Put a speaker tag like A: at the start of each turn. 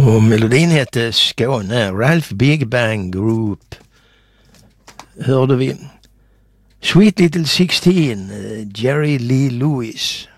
A: Och melodin hette Skåne. Ralph Big Bang Group. Hörde vi. Sweet Little 16, Jerry Lee Lewis.